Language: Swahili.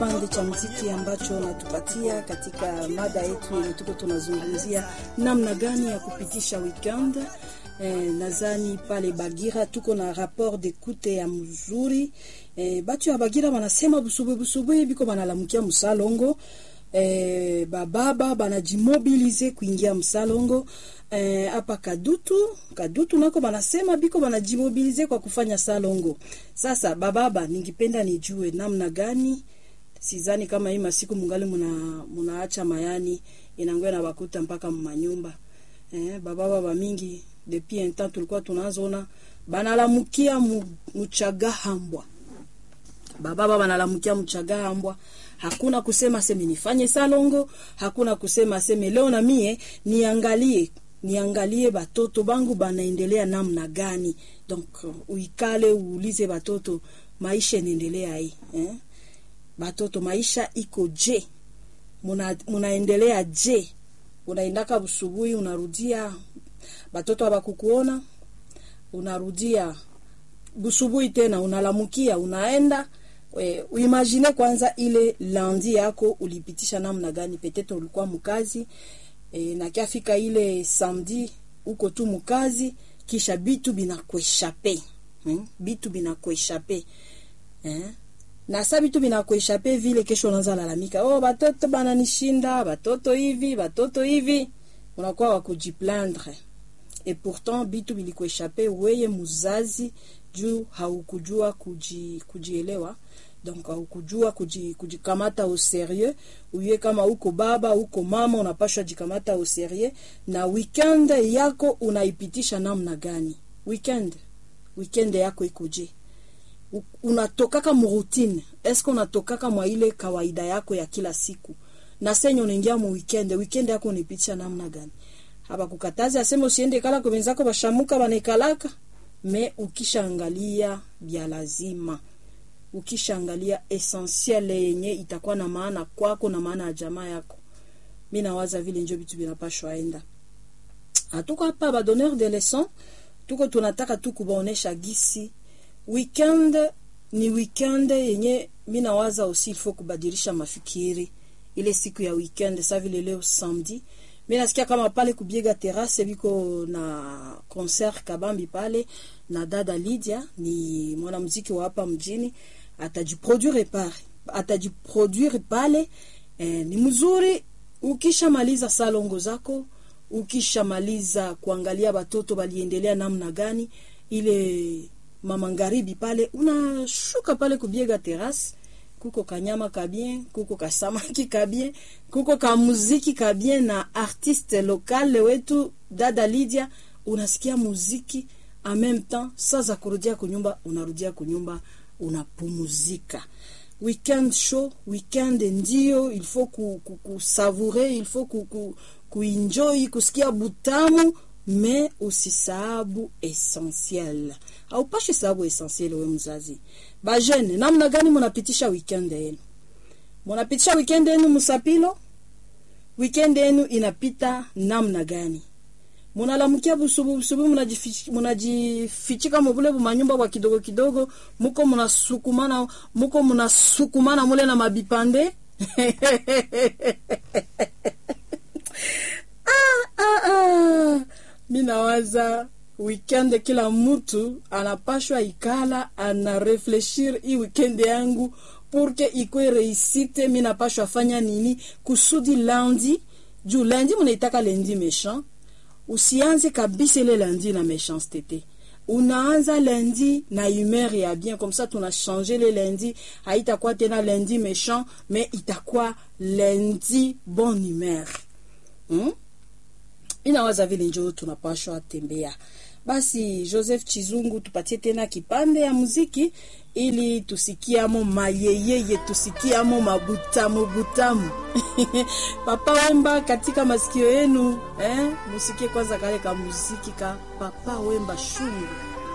kipande cha muziki ambacho natupatia katika mada yetu yenye tuko tunazungumzia namna gani ya kupitisha weekend. Nazani pale Bagira tuko na rapport d'écoute ya mzuri. Batu ya Bagira wanasema busubu biko banalamukia msalongo. Baba banajimobilize kuingia msalongo. Hapa Kadutu nako banasema biko banajimobilize kwa kufanya salongo. Sasa baba ningipenda nijue namna gani. Sizani kama hii masiku mungali munaacha mayani inangoya na bakuta mpaka manyumba. Baba mingi depuis un temps tulikuwa tunazoona banalamukia mchagahambwa. Baba banalamukia mchagahambwa. Hakuna kusema sema nifanye salongo, hakuna kusema sema leo na mie niangalie batoto bangu banaendelea namna gani. Donc uikale uulize batoto maisha inaendelea hii, batoto maisha iko je? Munaendelea je? Unaendaka busubuhi unarudia batoto abakukuona, unarudia busubuhi tena unalamukia unaenda. Uimagine kwanza ile lundi yako ulipitisha namna gani? Peut-être ulikuwa mkazi na kiafika ile samedi uko tu mkazi, kisha bitu binakueshape. Bitu binakueshape. Na sababu bitu binakueshape vile kesho unaanza lalamika. Batoto bananishinda, batoto hivi. Unakuwa wakujiplaindre. Et pourtant bitu bilikueshape weye muzazi juu haukujua kujielewa. Donc haukujua kujikamata au sérieux. Uye kama uko baba uko mama unapaswa jikamata au sérieux. Na weekend yako unaipitisha namna gani? Weekend yako ikoje? Unatokaka mu routine? Est-ce qu'on unatokaka mwa ile kawaida yako ya kila siku? Na senyo unaingia mu weekend yako unaipitisha namna gani? Haba kukataza asema usiende kala kwa wenzako bashamuka banekalaka. Me ukishaangalia bia lazima, ukishaangalia essentiel yenye itakuwa na maana kwako na maana ya jamaa yako. Mimi nawaza vile ndio vitu vinapashwa enda. Hatuko hapa ba donneur de leçons, tuko tunataka tu kubaonesha gisi weekend ni weekend yenye mimi nawaza aussi il faut kubadilisha mafikiri. Ile siku ya weekend sa vile leo samedi mimi nasikia kama pale kubiega terrasse biko na concert kabambi pale na dada Lydia, ni mwanamuziki wa hapa mjini, atajiproduire pale. Ni mzuri ukishamaliza salongo zako, ukishamaliza kuangalia batoto baliendelea namna gani, ile mama ngaribi pale unashuka pale kubiega terrasse. Kuko kanyama kabien, kuko kasamaki kabien, kuko kamuziki kabien na artiste local wetu dada Lydia, unasikia muziki en même temps sasa kurudia kunyumba, unarudia kunyumba unapumuzika. Weekend show, weekend ndio il faut savourer, il faut enjoy, kusikia butamu, mais usisabu essentiel. Au pashe sababu essentiel we mzazi. Ba jeune, namna gani munapitisha weekend yenu? Munapitisha weekend yenu musapilo? Weekend yenu inapita namna gani? Munalamukia busubu munajifichika mubule bumanyumba kwa kidogo, muko munasukumana mule na mabipande. Minawaza weekend kila mtu anapashwa ikala ana refleshir hii weekend yangu porque ikuwe reisite. Mimi napashwa fanya nini kusudi lundi juu lundi munaitaka lundi méchant. Usianze kabisa ile lundi na méchanceté. Unaanza lundi na humeur ya bien, comme ça tuna changer le lundi, haitakuwa tena lundi méchant mais itakuwa lundi bonne humeur. Inawaza vile njoo tunapashwa tembea. Basi Joseph Chizungu tupatie tena kipande ya muziki ili tusikiamo mayeyeye, tusikiamo mabutamu. Papa Wemba katika masikio yenu, musikie kwanza kale ka muziki ka Papa Wemba Shungu.